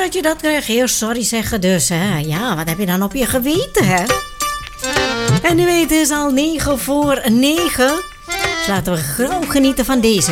dat je dat eerst sorry zeggen dus, hè. Ja, wat heb je dan op je geweten, hè? En u weet, het is al 9 voor 9. Dus laten we gauw genieten van deze.